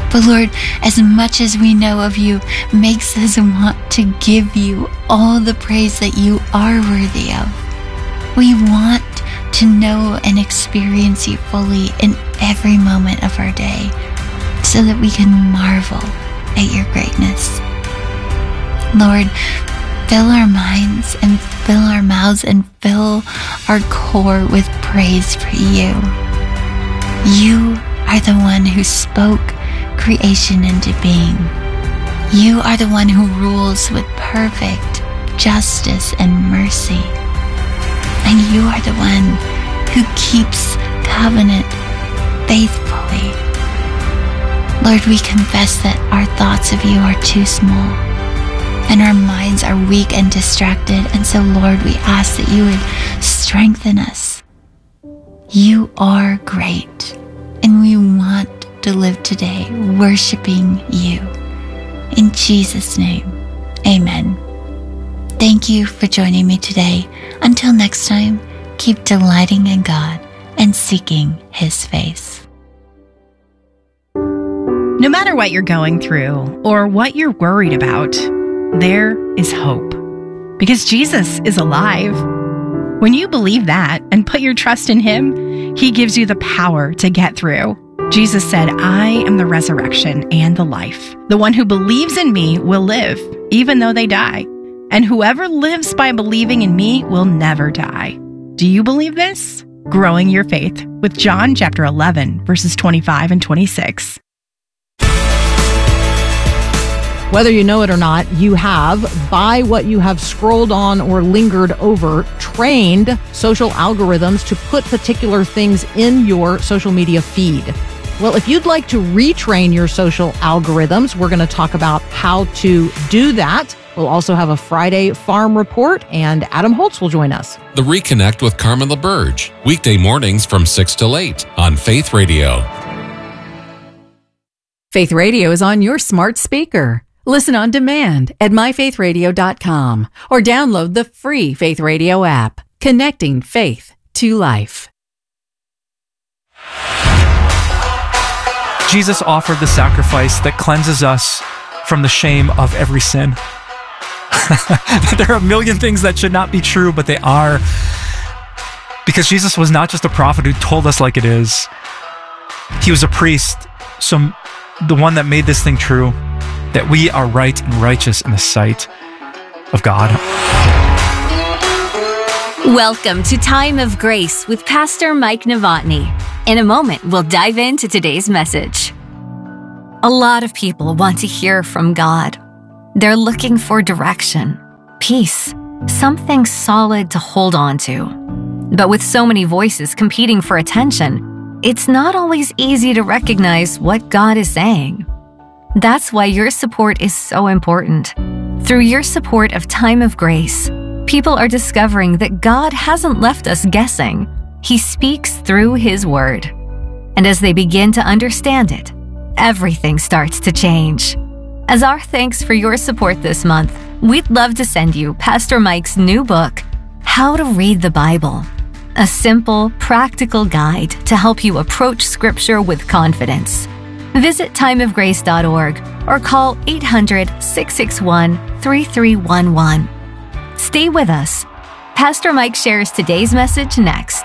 But Lord, as much as we know of you makes us want to give you all the praise that you are worthy of. We want to know and experience you fully in every moment of our day so that we can marvel at your greatness. Lord, fill our minds and fill our mouths and fill our core with praise for you. You are the one who spoke creation into being. You are the one who rules with perfect justice and mercy. And you are the one who keeps covenant faithfully. Lord, we confess that our thoughts of you are too small and our minds are weak and distracted. And so, Lord, we ask that you would strengthen us. You are great, and we want to live today worshiping you. In Jesus' name, amen. Thank you for joining me today. Until next time, keep delighting in God and seeking His face. No matter what you're going through or what you're worried about, there is hope. Because Jesus is alive. When you believe that and put your trust in Him, He gives you the power to get through. Jesus said, I am the resurrection and the life. The one who believes in me will live, even though they die. And whoever lives by believing in me will never die. Do you believe this? Growing your faith with John chapter 11, verses 25 and 26. Whether you know it or not, you have, by what you have scrolled on or lingered over, trained social algorithms to put particular things in your social media feed. Well, if you'd like to retrain your social algorithms, we're going to talk about how to do that. We'll also have a Friday Farm Report, and Adam Holtz will join us. The Reconnect with Carmen LaBerge, weekday mornings from 6 till 8 on Faith Radio. Faith Radio is on your smart speaker. Listen on demand at myfaithradio.com or download the free Faith Radio app, connecting faith to life. Jesus offered the sacrifice that cleanses us from the shame of every sin. There are a million things that should not be true, but they are. Because Jesus was not just a prophet who told us like it is. He was a priest, so the one that made this thing true, that we are right and righteous in the sight of God. Welcome to Time of Grace with Pastor Mike Novotny. In a moment, we'll dive into today's message. A lot of people want to hear from God. They're looking for direction, peace, something solid to hold on to. But with so many voices competing for attention, it's not always easy to recognize what God is saying. That's why your support is so important. Through your support of Time of Grace, people are discovering that God hasn't left us guessing. He speaks through His Word. And as they begin to understand it, everything starts to change. As our thanks for your support this month, we'd love to send you Pastor Mike's new book, How to Read the Bible, a simple, practical guide to help you approach Scripture with confidence. Visit timeofgrace.org or call 800-661-3311. Stay with us. Pastor Mike shares today's message next.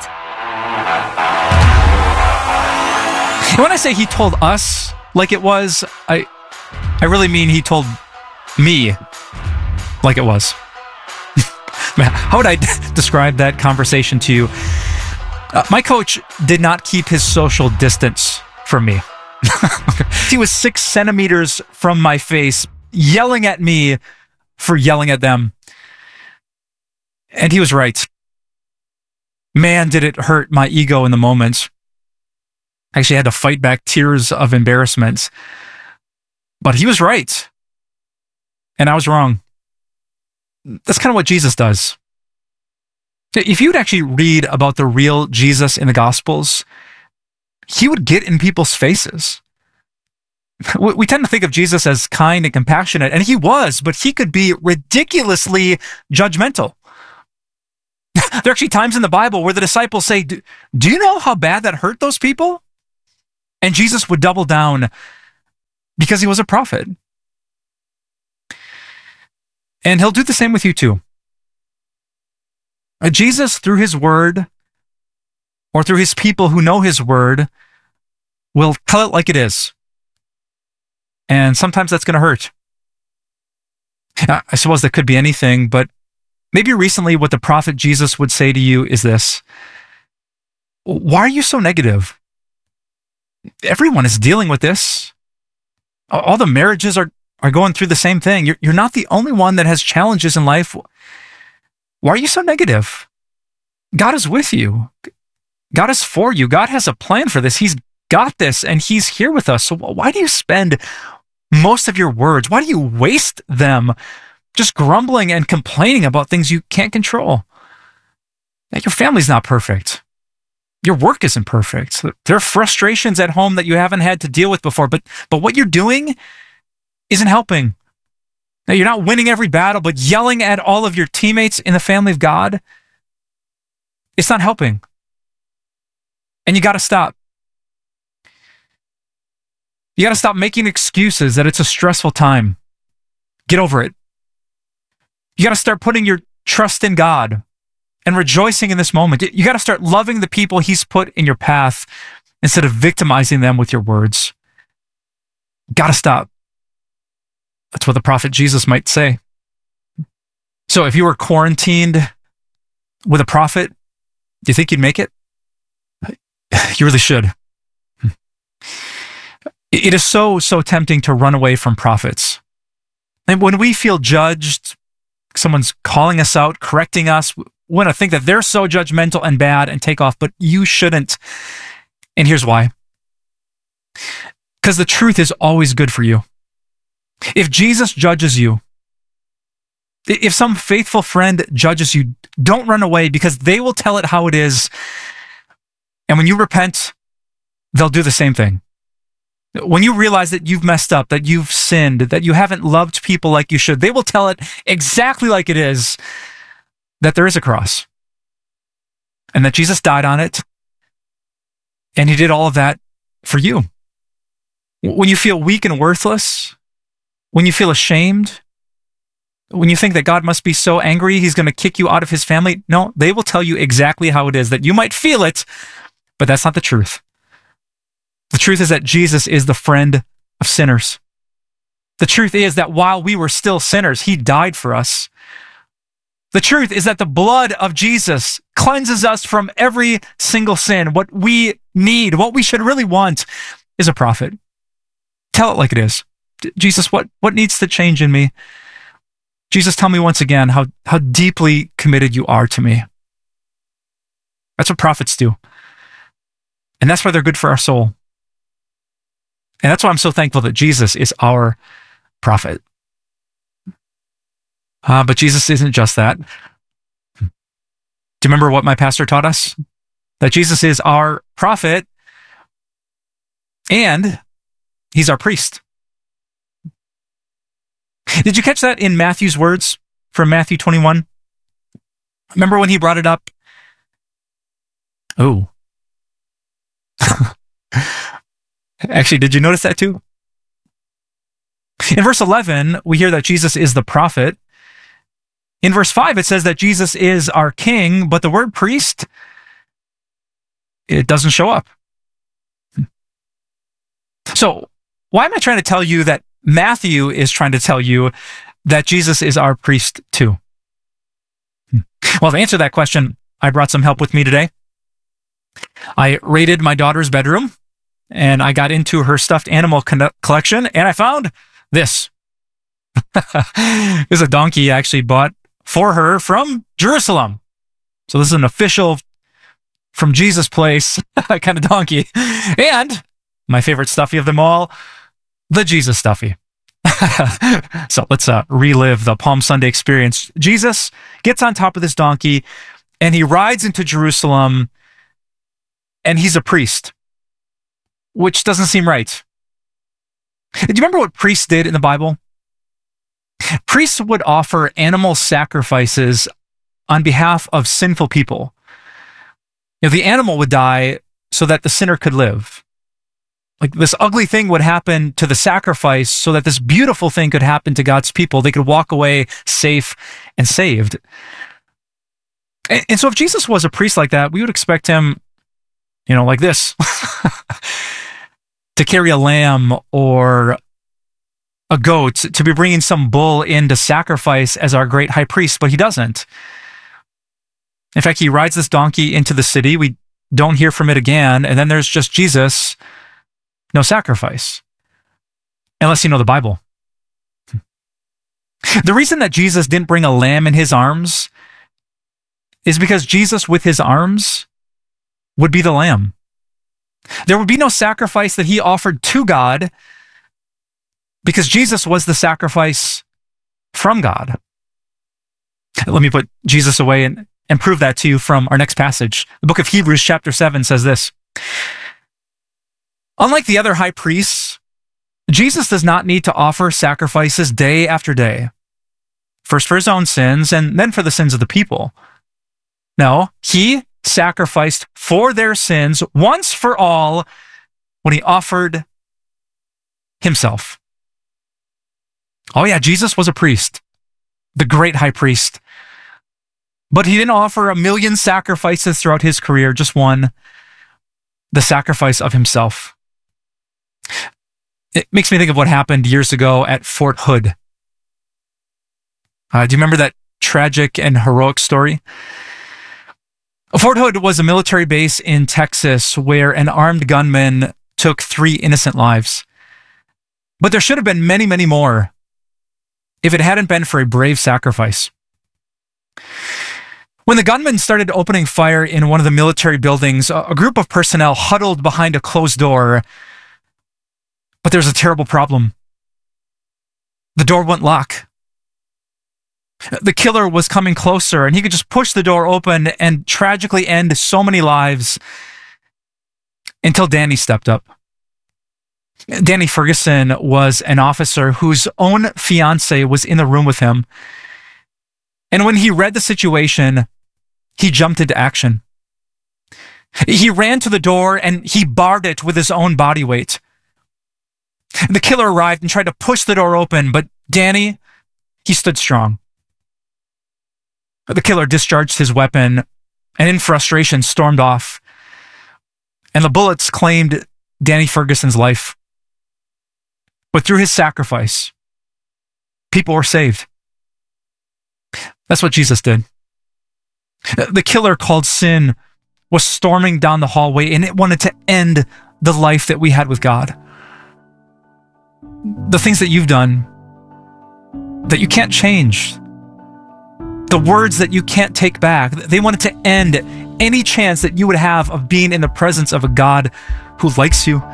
When I say he told us like it was, I really mean he told me like it was. How would I describe that conversation to you? My coach did not keep his social distance from me. He was 6 centimeters from my face, yelling at me for yelling at them. And he was right. Man, did it hurt my ego in the moment. I actually had to fight back tears of embarrassment. But he was right. And I was wrong. That's kind of what Jesus does. If you'd actually read about the real Jesus in the Gospels, he would get in people's faces. We tend to think of Jesus as kind and compassionate, and he was, but he could be ridiculously judgmental. There are actually times in the Bible where the disciples say, do you know how bad that hurt those people? And Jesus would double down, because he was a prophet. And he'll do the same with you too. Jesus, through his word, or through his people who know his word, will tell it like it is. And sometimes that's going to hurt. I suppose that could be anything, but maybe recently what the prophet Jesus would say to you is this: why are you so negative? Everyone is dealing with this. All the marriages are going through the same thing. You're not the only one that has challenges in life. Why are you so negative? God is with you. God is for you. God has a plan for this. He's got this, and he's here with us. So why do you spend most of your words? Why do you waste them just grumbling and complaining about things you can't control? Your family's not perfect. Your work isn't perfect. There are frustrations at home that you haven't had to deal with before, but what you're doing isn't helping. Now, you're not winning every battle, but yelling at all of your teammates in the family of God, it's not helping. And you got to stop. You got to stop making excuses that it's a stressful time. Get over it. You got to start putting your trust in God and rejoicing in this moment. You got to start loving the people he's put in your path instead of victimizing them with your words. Got to stop. That's what the prophet Jesus might say. So if you were quarantined with a prophet, do you think you'd make it? You really should. It is so tempting to run away from prophets. And when we feel judged, someone's calling us out, correcting us, we want to think that they're so judgmental and bad and take off, but you shouldn't. And here's why. Because the truth is always good for you. If Jesus judges you, if some faithful friend judges you, don't run away, because they will tell it how it is. And when you repent, they'll do the same thing. When you realize that you've messed up, that you've sinned, that you haven't loved people like you should, they will tell it exactly like it is, that there is a cross and that Jesus died on it, and he did all of that for you. When you feel weak and worthless, when you feel ashamed, when you think that God must be so angry he's going to kick you out of his family, no, they will tell you exactly how it is, that you might feel it, but that's not the truth. The truth is that Jesus is the friend of sinners. The truth is that while we were still sinners, he died for us. The truth is that the blood of Jesus cleanses us from every single sin. What we need, what we should really want, is a prophet. Tell it like it is. Jesus, what needs to change in me? Jesus, tell me once again how deeply committed you are to me. That's what prophets do. And that's why they're good for our soul. And that's why I'm so thankful that Jesus is our prophet. But Jesus isn't just that. Do you remember what my pastor taught us? That Jesus is our prophet and he's our priest. Did you catch that in Matthew's words from Matthew 21? Remember when he brought it up? Oh. Actually, did you notice that too? In verse 11, we hear that Jesus is the prophet. In verse 5, it says that Jesus is our king, but the word priest, it doesn't show up. So, why am I trying to tell you that Matthew is trying to tell you that Jesus is our priest too? Well, to answer that question, I brought some help with me today. I raided my daughter's bedroom, and I got into her stuffed animal collection, and I found this. This is a donkey I actually bought for her from Jerusalem. So this is an official from Jesus place kind of donkey. And my favorite stuffy of them all, the Jesus stuffy. So let's relive the Palm Sunday experience. Jesus gets on top of this donkey, and he rides into Jerusalem, and he's a priest, which doesn't seem right. Do you remember what priests did in the Bible? Priests would offer animal sacrifices on behalf of sinful people. The animal would die so that the sinner could live. Like this ugly thing would happen to the sacrifice so that this beautiful thing could happen to God's people. They could walk away safe and saved. And so if Jesus was a priest like that, we would expect him, like this, to carry a lamb or a goat, to be bringing some bull in to sacrifice as our great high priest, but he doesn't. In fact, he rides this donkey into the city. We don't hear from it again. And then there's just Jesus, no sacrifice. Unless you know the Bible. The reason that Jesus didn't bring a lamb in his arms is because Jesus with his arms would be the lamb. There would be no sacrifice that he offered to God because Jesus was the sacrifice from God. Let me put Jesus away and prove that to you from our next passage. The book of Hebrews chapter 7 says this. Unlike the other high priests, Jesus does not need to offer sacrifices day after day, first for his own sins and then for the sins of the people. No, he sacrificed for their sins once for all when he offered himself. Oh yeah, Jesus was a priest, the great high priest. But he didn't offer a million sacrifices throughout his career, just one, the sacrifice of himself. It makes me think of what happened years ago at Fort Hood. Do you remember that tragic and heroic story? Fort Hood was a military base in Texas where an armed gunman took 3 innocent lives. But there should have been many, many more if it hadn't been for a brave sacrifice. When the gunman started opening fire in one of the military buildings, a group of personnel huddled behind a closed door. But there's a terrible problem. The door wouldn't lock. The killer was coming closer, and he could just push the door open and tragically end so many lives until Danny stepped up. Danny Ferguson was an officer whose own fiancée was in the room with him. And when he read the situation, he jumped into action. He ran to the door and he barred it with his own body weight. The killer arrived and tried to push the door open, but Danny, he stood strong. The killer discharged his weapon and in frustration stormed off. And the bullets claimed Danny Ferguson's life. But through his sacrifice, people were saved. That's what Jesus did. The killer called sin was storming down the hallway and it wanted to end the life that we had with God. The things that you've done that you can't change, the words that you can't take back, they wanted to end any chance that you would have of being in the presence of a God who likes you.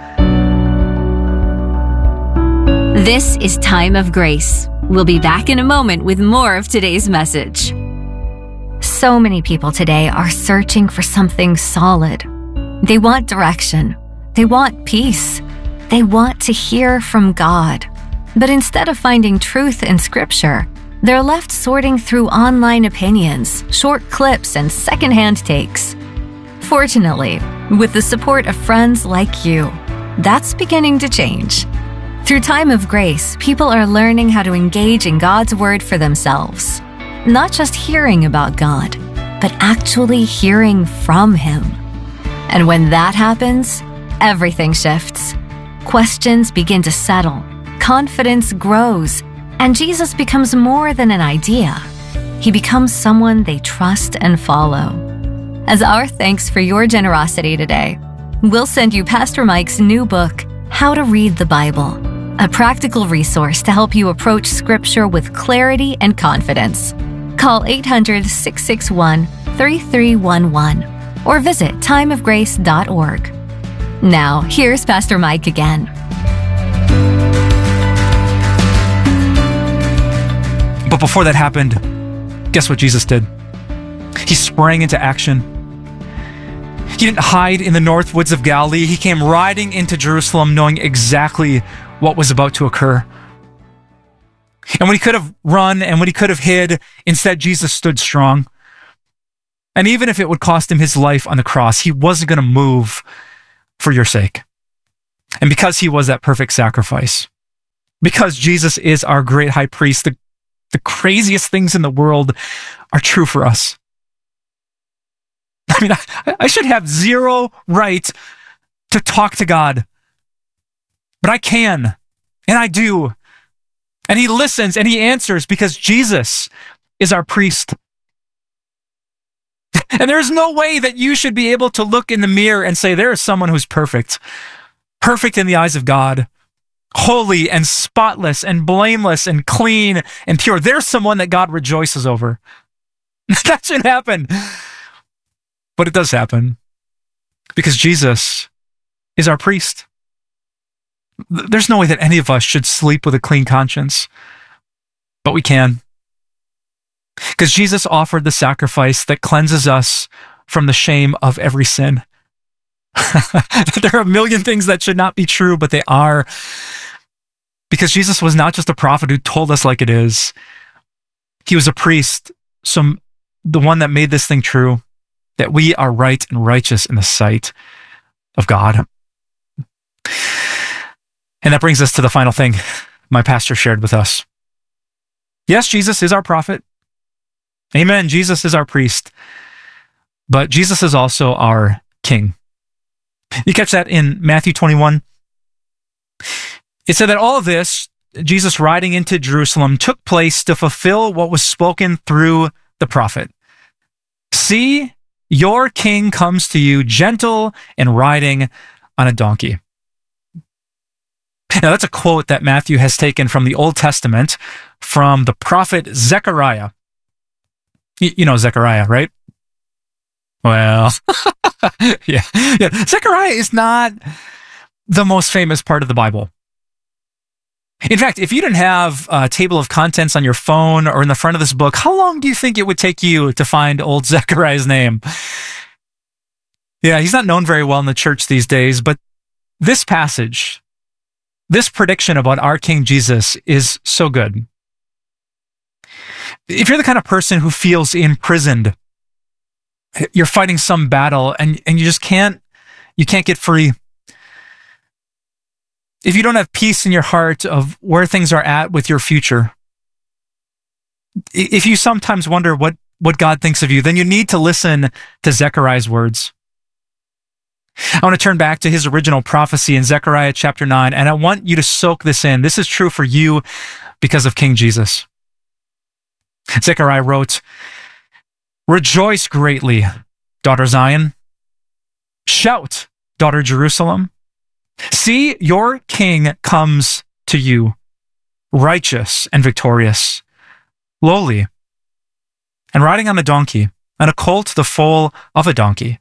This is Time of Grace. We'll be back in a moment with more of today's message. So many people today are searching for something solid. They want direction. They want peace. They want to hear from God. But instead of finding truth in Scripture, they're left sorting through online opinions, short clips, and secondhand takes. Fortunately, with the support of friends like you, that's beginning to change. Through Time of Grace, people are learning how to engage in God's Word for themselves. Not just hearing about God, but actually hearing from Him. And when that happens, everything shifts. Questions begin to settle, confidence grows, and Jesus becomes more than an idea. He becomes someone they trust and follow. As our thanks for your generosity today, we'll send you Pastor Mike's new book, How to Read the Bible, a practical resource to help you approach Scripture with clarity and confidence. Call 800-661-3311 or visit timeofgrace.org. Now, here's Pastor Mike again. But before that happened, guess what Jesus did? He sprang into action. He didn't hide in the north woods of Galilee. He came riding into Jerusalem knowing exactly what was about to occur. And when he could have run and when he could have hid, instead Jesus stood strong. And even if it would cost him his life on the cross, he wasn't going to move for your sake. And because he was that perfect sacrifice, because Jesus is our great high priest, the craziest things in the world are true for us. I mean, I should have zero right to talk to God, but I can, and I do. And he listens and he answers because Jesus is our priest. And there's no way that you should be able to look in the mirror and say, there is someone who's perfect in the eyes of God, holy and spotless and blameless and clean and pure. There's someone that God rejoices over. That shouldn't happen. But it does happen because Jesus is our priest. There's no way that any of us should sleep with a clean conscience, but we can. Because Jesus offered the sacrifice that cleanses us from the shame of every sin. There are a million things that should not be true, but they are. Because Jesus was not just a prophet who told us like it is. He was a priest, the one that made this thing true, that we are right and righteous in the sight of God. And that brings us to the final thing my pastor shared with us. Yes, Jesus is our prophet. Amen. Jesus is our priest. But Jesus is also our king. You catch that in Matthew 21. It said that all of this, Jesus riding into Jerusalem, took place to fulfill what was spoken through the prophet. See, your king comes to you gentle and riding on a donkey. Now, that's a quote that Matthew has taken from the Old Testament from the prophet Zechariah. You know Zechariah, right? Well, yeah. Zechariah is not the most famous part of the Bible. In fact, if you didn't have a table of contents on your phone or in the front of this book, how long do you think it would take you to find old Zechariah's name? Yeah, he's not known very well in the church these days, but this passage, this prediction about our King Jesus is so good. If you're the kind of person who feels imprisoned, you're fighting some battle and you just can't get free. If you don't have peace in your heart of where things are at with your future, if you sometimes wonder what God thinks of you, then you need to listen to Zechariah's words. I want to turn back to his original prophecy in Zechariah chapter 9, and I want you to soak this in. This is true for you because of King Jesus. Zechariah wrote, "Rejoice greatly, daughter Zion. Shout, daughter Jerusalem. See, your king comes to you, righteous and victorious, lowly, and riding on a donkey, and a colt the foal of a donkey.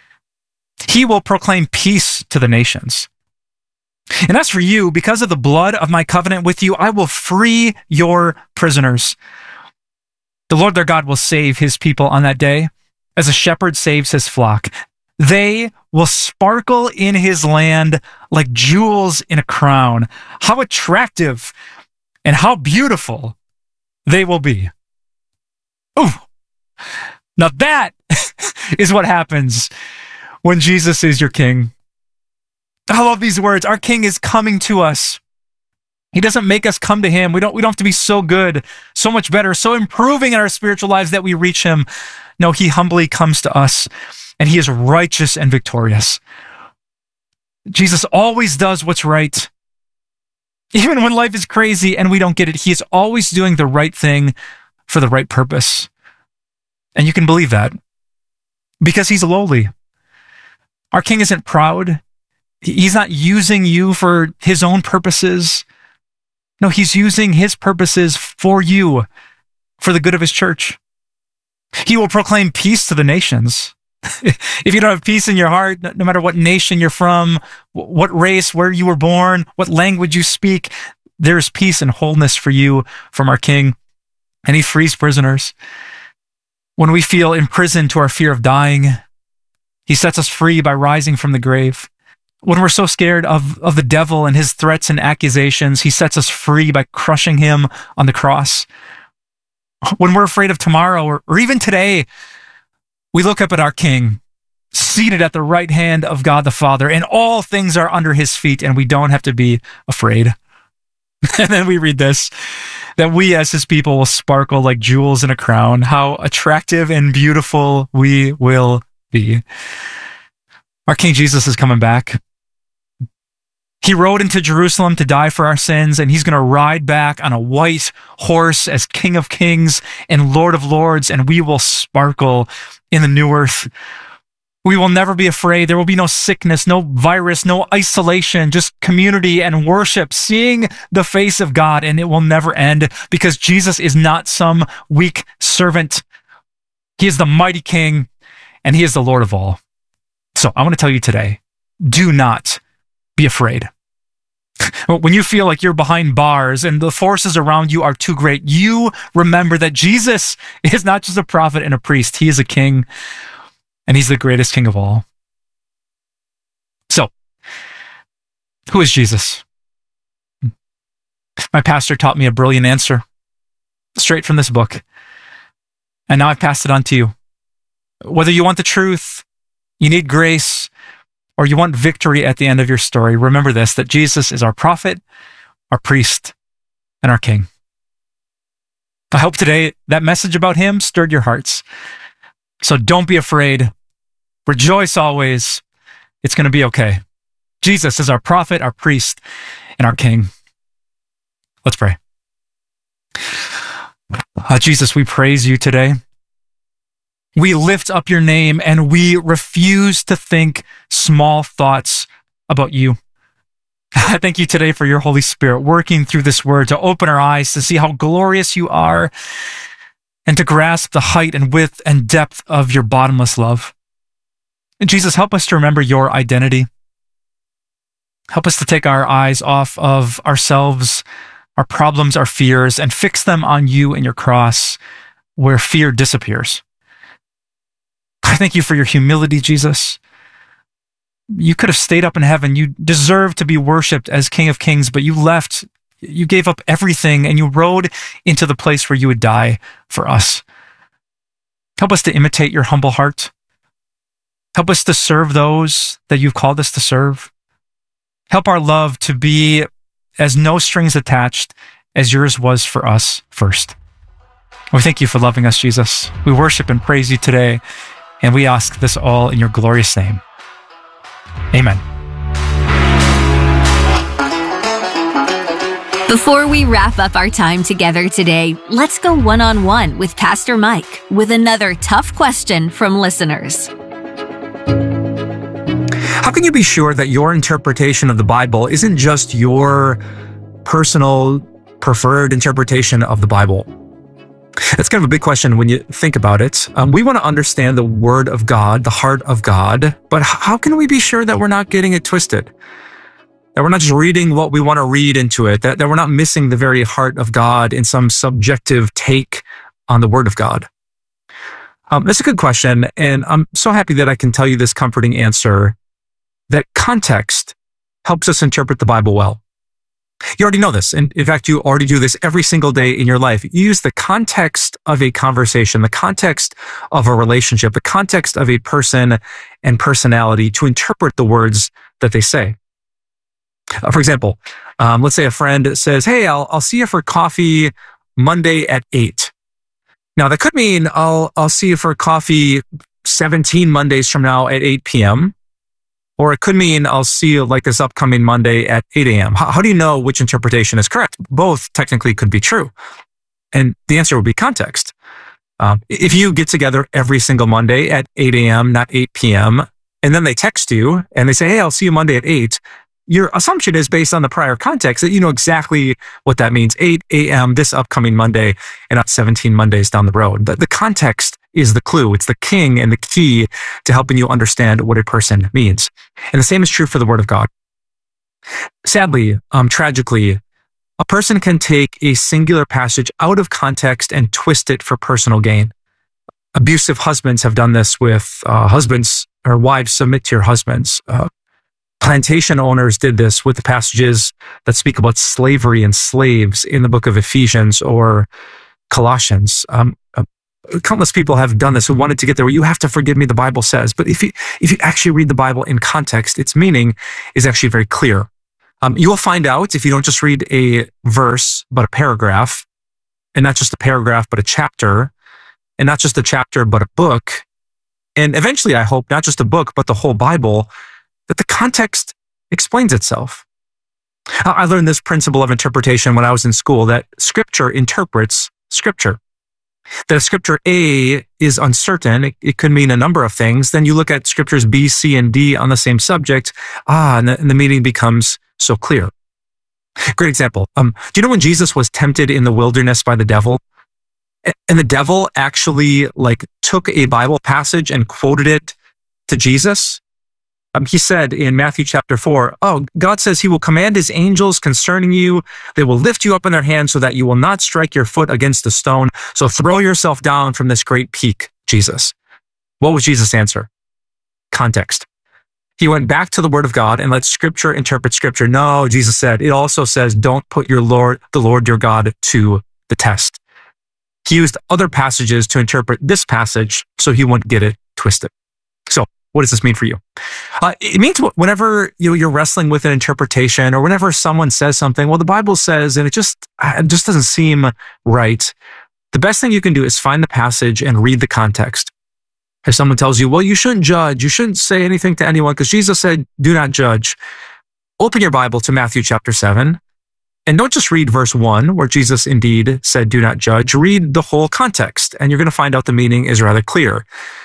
He will proclaim peace to the nations. And as for you, because of the blood of my covenant with you, I will free your prisoners. The Lord their God will save his people on that day, as a shepherd saves his flock. They will sparkle in his land like jewels in a crown. How attractive and how beautiful they will be." Ooh. Now that is what happens when Jesus is your king. I love these words. Our king is coming to us. He doesn't make us come to him. We don't have to be so good, so much better, so improving in our spiritual lives that we reach him. No, he humbly comes to us, and he is righteous and victorious. Jesus always does what's right. Even when life is crazy and we don't get it, he is always doing the right thing for the right purpose. And you can believe that because he's lowly. Our king isn't proud. He's not using you for his own purposes. No, he's using his purposes for you, for the good of his church. He will proclaim peace to the nations. If you don't have peace in your heart, no matter what nation you're from, what race, where you were born, what language you speak, there is peace and wholeness for you from our king. And he frees prisoners. When we feel imprisoned to our fear of dying, he sets us free by rising from the grave. When we're so scared of the devil and his threats and accusations, he sets us free by crushing him on the cross. When we're afraid of tomorrow or even today, we look up at our king seated at the right hand of God the Father, and all things are under his feet, and we don't have to be afraid. And then we read this, that we as his people will sparkle like jewels in a crown. How attractive and beautiful we will be. Our King Jesus is coming back. He rode into Jerusalem to die for our sins, and he's going to ride back on a white horse as King of Kings and Lord of Lords, and we will sparkle in the new earth. We will never be afraid. There will be no sickness, no virus, no isolation, just community and worship, seeing the face of God, and it will never end because Jesus is not some weak servant. He is the mighty King, and he is the Lord of all. So I want to tell you today, do not be afraid. When you feel like you're behind bars and the forces around you are too great, you remember that Jesus is not just a prophet and a priest. He is a king, and he's the greatest king of all. So, who is Jesus? My pastor taught me a brilliant answer, straight from this book. And now I've passed it on to you. Whether you want the truth, you need grace, or you want victory at the end of your story, remember this, that Jesus is our prophet, our priest, and our king. I hope today that message about him stirred your hearts. So don't be afraid. Rejoice always. It's going to be okay. Jesus is our prophet, our priest, and our king. Let's pray. Jesus, we praise you today. We lift up your name, and we refuse to think small thoughts about you. I thank you today for your Holy Spirit working through this word to open our eyes to see how glorious you are and to grasp the height and width and depth of your bottomless love. And Jesus, help us to remember your identity. Help us to take our eyes off of ourselves, our problems, our fears, and fix them on you and your cross where fear disappears. I thank you for your humility, Jesus. You could have stayed up in heaven. You deserve to be worshipped as King of Kings, but you left. You gave up everything, and you rode into the place where you would die for us. Help us to imitate your humble heart. Help us to serve those that you've called us to serve. Help our love to be as no strings attached as yours was for us first. We thank you for loving us, Jesus. We worship and praise you today. And we ask this all in your glorious name. Amen. Before we wrap up our time together today, let's go one-on-one with Pastor Mike with another tough question from listeners. How can you be sure that your interpretation of the Bible isn't just your personal preferred interpretation of the Bible? That's kind of a big question when you think about it. We want to understand the Word of God, the heart of God, but how can we be sure that we're not getting it twisted? That we're not just reading what we want to read into it, that we're not missing the very heart of God in some subjective take on the Word of God? That's a good question, and I'm so happy that I can tell you this comforting answer, that context helps us interpret the Bible well. You already know this, and in fact, you already do this every single day in your life. You use the context of a conversation, the context of a relationship, the context of a person and personality to interpret the words that they say. For example, let's say a friend says, "Hey, I'll see you for coffee Monday at 8. Now, that could mean I'll see you for coffee 17 Mondays from now at 8 p.m., or it could mean I'll see you like this upcoming Monday at 8 a.m. How do you know which interpretation is correct? Both technically could be true. And the answer would be context. If you get together every single Monday at 8 a.m., not 8 p.m., and then they text you and they say, "Hey, I'll see you Monday at 8, your assumption is based on the prior context that you know exactly what that means, 8 a.m. this upcoming Monday and not 17 Mondays down the road. The context is the clue. It's the king and the key to helping you understand what a person means. And the same is true for the Word of God. Sadly, tragically, a person can take a singular passage out of context and twist it for personal gain. Abusive husbands have done this with husbands or wives submit to your husbands. Plantation owners did this with the passages that speak about slavery and slaves in the book of Ephesians or Colossians. Countless people have done this who wanted to get there where you have to forgive me, the Bible says. But if you actually read the Bible in context, its meaning is actually very clear. You will find out if you don't just read a verse, but a paragraph, and not just a paragraph, but a chapter, and not just a chapter, but a book, and eventually, I hope, not just a book, but the whole Bible, that the context explains itself. I learned this principle of interpretation when I was in school, that Scripture interprets Scripture. That if Scripture A is uncertain, it could mean a number of things. Then you look at Scriptures B, C, and D on the same subject, and the meaning becomes so clear. Great example. Do you know when Jesus was tempted in the wilderness by the devil? And the devil actually took a Bible passage and quoted it to Jesus? He said in Matthew chapter 4, God says he will command his angels concerning you. They will lift you up in their hands so that you will not strike your foot against a stone. So throw yourself down from this great peak, Jesus. What was Jesus' answer? Context. He went back to the Word of God and let Scripture interpret Scripture. No, Jesus said, it also says, don't put the Lord your God to the test. He used other passages to interpret this passage so he wouldn't get it twisted. So, what does this mean for you? It means whenever you're wrestling with an interpretation, or whenever someone says something, well, the Bible says, and it just doesn't seem right. The best thing you can do is find the passage and read the context. If someone tells you, well, you shouldn't judge, you shouldn't say anything to anyone because Jesus said, do not judge. Open your Bible to Matthew chapter 7, and don't just read verse 1, where Jesus indeed said, do not judge. Read the whole context, and you're going to find out the meaning is rather clear.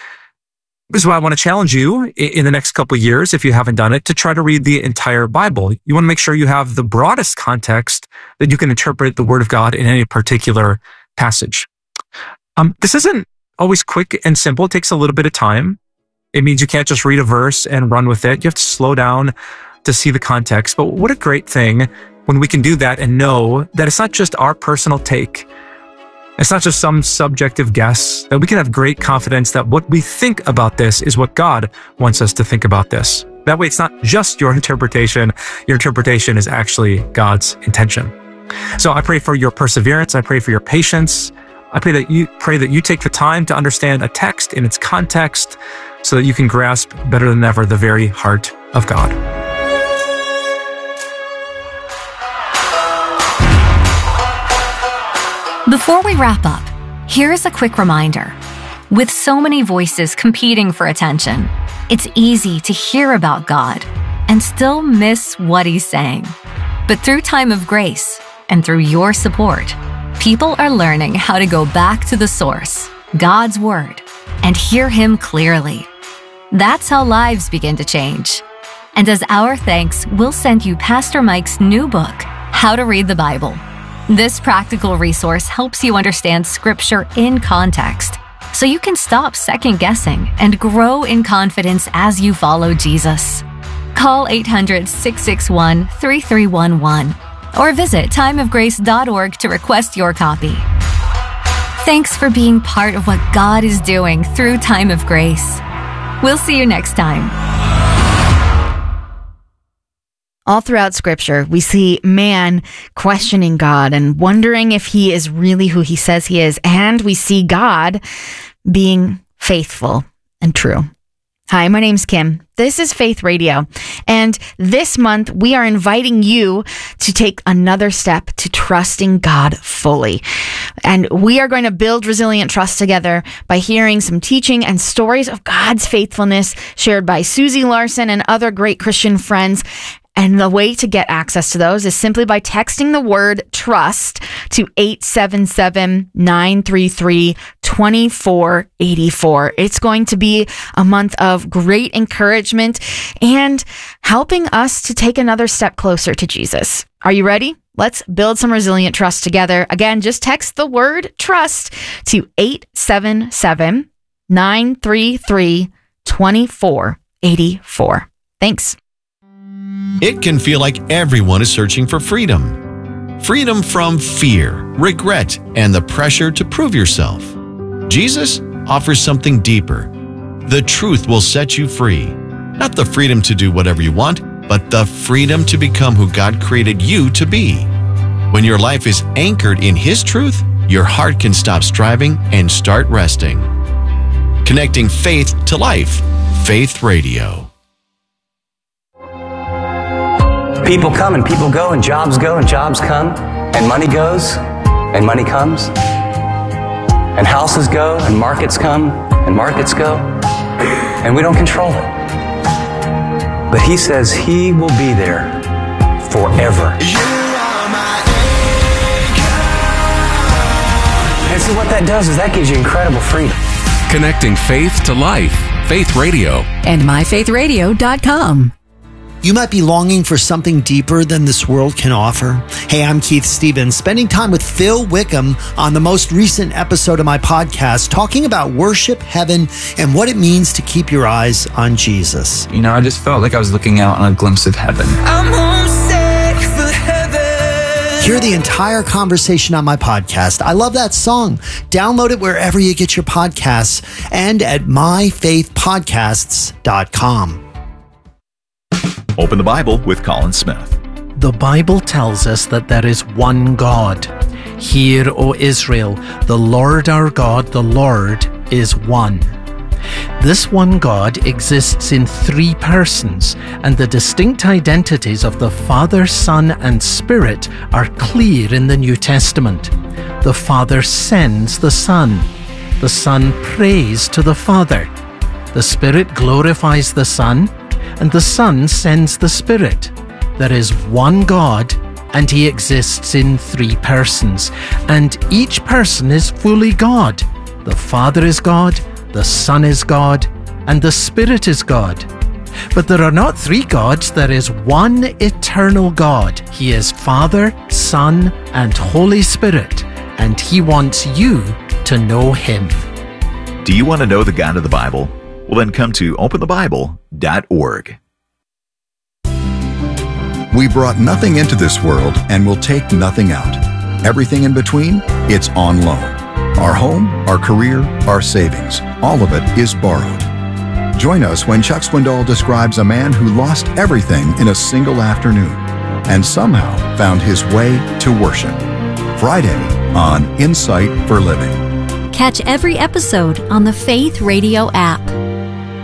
This is why I want to challenge you in the next couple of years, if you haven't done it, to try to read the entire Bible. You want to make sure you have the broadest context that you can interpret the Word of God in any particular passage. This isn't always quick and simple. It takes a little bit of time. It means you can't just read a verse and run with it. You have to slow down to see the context. But what a great thing when we can do that and know that it's not just our personal take. It's not just some subjective guess, that we can have great confidence that what we think about this is what God wants us to think about this. That way, it's not just your interpretation. Your interpretation is actually God's intention. So I pray for your perseverance. I pray for your patience. I pray that you take the time to understand a text in its context so that you can grasp better than ever the very heart of God. Before we wrap up, here's a quick reminder. With so many voices competing for attention, it's easy to hear about God and still miss what He's saying. But through Time of Grace and through your support, people are learning how to go back to the source, God's Word, and hear Him clearly. That's how lives begin to change. And as our thanks, we'll send you Pastor Mike's new book, How to Read the Bible. This practical resource helps you understand Scripture in context, so you can stop second-guessing and grow in confidence as you follow Jesus. Call 800-661-3311 or visit timeofgrace.org to request your copy. Thanks for being part of what God is doing through Time of Grace. We'll see you next time. All throughout Scripture, we see man questioning God and wondering if He is really who He says He is. And we see God being faithful and true. Hi, my name's Kim. This is Faith Radio. And this month, we are inviting you to take another step to trusting God fully. And we are going to build resilient trust together by hearing some teaching and stories of God's faithfulness shared by Susie Larson and other great Christian friends. And the way to get access to those is simply by texting the word trust to 877-933-2484. It's going to be a month of great encouragement and helping us to take another step closer to Jesus. Are you ready? Let's build some resilient trust together. Again, just text the word trust to 877-933-2484. Thanks. It can feel like everyone is searching for freedom. Freedom from fear, regret, and the pressure to prove yourself. Jesus offers something deeper. The truth will set you free. Not the freedom to do whatever you want, but the freedom to become who God created you to be. When your life is anchored in His truth, your heart can stop striving and start resting. Connecting faith to life. Faith Radio. People come and people go and jobs come and money goes and money comes and houses go and markets come and markets go and we don't control it. But He says He will be there forever. And so what that does is that gives you incredible freedom. Connecting faith to life. Faith Radio. And myfaithradio.com. You might be longing for something deeper than this world can offer. Hey, I'm Keith Stevens, spending time with Phil Wickham on the most recent episode of my podcast, talking about worship, heaven, and what it means to keep your eyes on Jesus. You know, I just felt like I was looking out on a glimpse of heaven. I'm homesick for heaven. Hear the entire conversation on my podcast. I love that song. Download it wherever you get your podcasts and at myfaithpodcasts.com. Open the Bible with Colin Smith. The Bible tells us that there is one God. Hear, O Israel, the Lord our God, the Lord is one. This one God exists in three persons, and the distinct identities of the Father, Son, and Spirit are clear in the New Testament. The Father sends the Son. The Son prays to the Father. The Spirit glorifies the Son, and the Son sends the Spirit. There is one God, and He exists in three persons, and each person is fully God. The Father is God, the Son is God, and the Spirit is God. But there are not three gods, there is one eternal God. He is Father, Son, and Holy Spirit, and He wants you to know Him. Do you want to know the God of the Bible? Well, then come to openthebible.org. We brought nothing into this world and will take nothing out. Everything in between, it's on loan. Our home, our career, our savings, all of it is borrowed. Join us when Chuck Swindoll describes a man who lost everything in a single afternoon and somehow found his way to worship. Friday on Insight for Living. Catch every episode on the Faith Radio app.